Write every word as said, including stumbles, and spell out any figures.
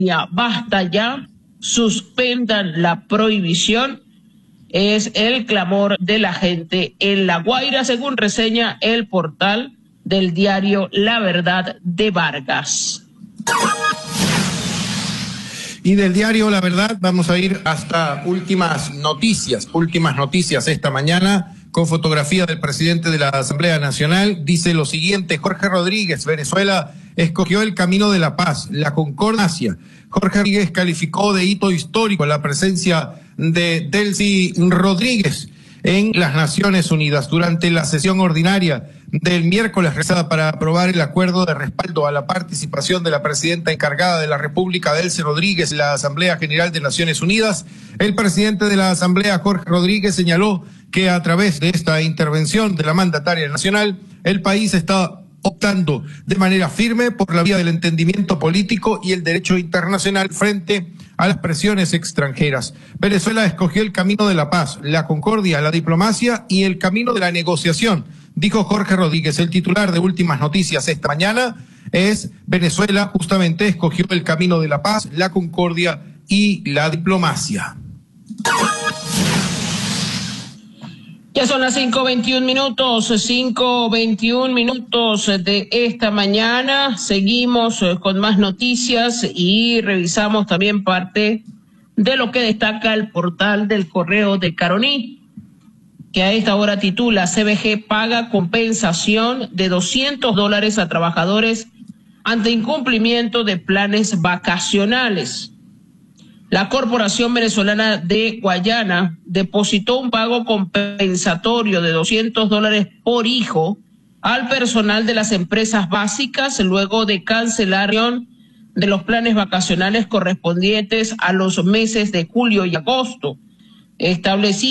Ya, basta ya, suspendan la prohibición, es el clamor de la gente en La Guaira, según reseña el portal del diario La Verdad de Vargas. Y del diario La Verdad vamos a ir hasta últimas noticias, últimas noticias esta mañana, con fotografía del presidente de la Asamblea Nacional. Dice lo siguiente: Jorge Rodríguez, Venezuela escogió el camino de la paz, la concordancia. Jorge Rodríguez calificó de hito histórico la presencia de Delcy Rodríguez en las Naciones Unidas durante la sesión ordinaria del miércoles realizada para aprobar el acuerdo de respaldo a la participación de la presidenta encargada de la República, Delcy Rodríguez, en la Asamblea General de Naciones Unidas. El presidente de la Asamblea, Jorge Rodríguez, señaló que a través de esta intervención de la mandataria nacional, el país está optando de manera firme por la vía del entendimiento político y el derecho internacional frente a las presiones extranjeras. Venezuela escogió el camino de la paz, la concordia, la diplomacia y el camino de la negociación, dijo Jorge Rodríguez. El titular de Últimas Noticias esta mañana es: Venezuela justamente escogió el camino de la paz, la concordia y la diplomacia. Ya son las cinco veintiún minutos, cinco veintiún minutos de esta mañana. Seguimos con más noticias y revisamos también parte de lo que destaca el portal del Correo de Caroní, que a esta hora titula: C B G paga compensación de doscientos dólares a trabajadores ante incumplimiento de planes vacacionales. La Corporación Venezolana de Guayana depositó un pago compensatorio de doscientos dólares por hijo al personal de las empresas básicas luego de cancelación de los planes vacacionales correspondientes a los meses de julio y agosto. Establecido